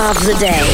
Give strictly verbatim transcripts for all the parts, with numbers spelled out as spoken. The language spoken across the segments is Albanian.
of the day.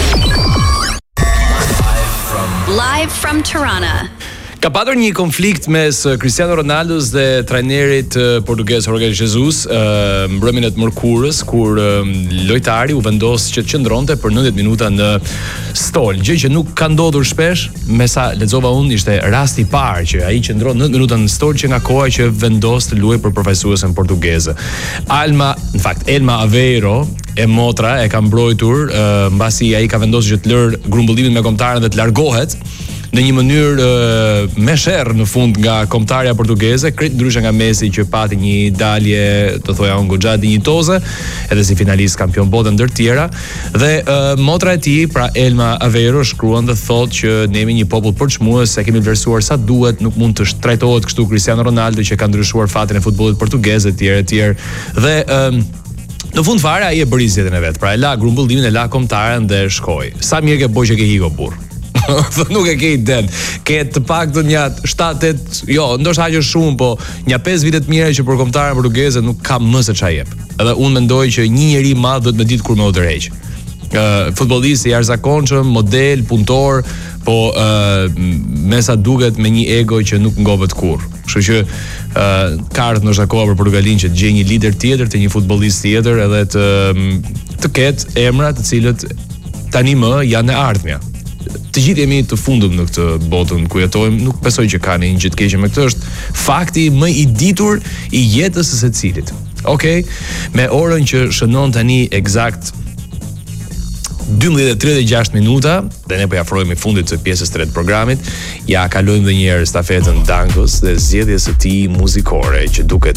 Live from Tirana. Ka patur një konflikt mes Cristiano Ronaldos dhe trajnerit portugez Jorge Jesus uh, mbrëmjen e të mërkurës, kur uh, lojtari u vendos që të qëndronte për nëntëdhjetë minuta në stol, gjë që nuk ka ndodhur shpesh. Me sa lexova unë, ishte rasti i parë që ai qëndron nëntëdhjetë minuta në stol që nga koha që vendos të luajë për përfaqësuesen portugeze. Alma, në fakt Elma Aveiro e motra e ka mbrojtur uh, mbasi ai ka vendosur që të lërë grumbullimin me kombëtaren dhe të largohet në një mënyrë uh, me sherr në fund nga kombëtarja portugeze, krejt ndryshe nga Messi që pati një dalje, të thoja unë, goxha dinjitoze, edhe si finalist kampion bote ndër tjera. Dhe uh, motra e tij, pra Elma Aveiro, shkruan dhe thotë që ne jemi një popull përçmues, se kemi vlerësuar sa duhet, nuk mund të trajtohet kështu Cristiano Ronaldo që ka ndryshuar fatin e futbollit portugez etj etj. Dhe um, në fund fare ai e bëri zgjedhjen e vet. Pra e la grumbullimin, e la kombëtaren dhe shkoi. Sa mirë ke boj që ke hiko burr. Nuk e ke iden. Ke të paktën një shtatë opt, jo, ndoshta aq shumë, po një pesë vite të mira që për kombëtaren portugeze nuk ka më se ç'a jep. Edhe unë mendoj që një njeri i madh do të më ditë kur më u tërheq. Uh, futbollist i jashtëzakonshëm, model, punëtor, po uh, me sa duket me një ego që nuk ngopet kurrë. Kështu që uh, ka ardhur ndoshta koha për Portugalin që të gjejë një lider tjetër, të një futbollist tjetër, edhe të të ketë emra të cilët tani më janë e ardhmja. Të gjithë jemi të fundëm në këtë botën ku jetojmë, nuk besoj që ka një gjë të keqe me këtë, është fakti më i ditur i jetës së secilit. Okej, okay? Me orën që shënon tani eksakt dymbëdhjetë e tridhjetë e gjashtë minuta, dhe ne po ja afrohemi fundit të pjesës së tretë programit, ja kalojmë edhe një herë stafetën Dankos dhe zgjedhjes së tij muzikore që duket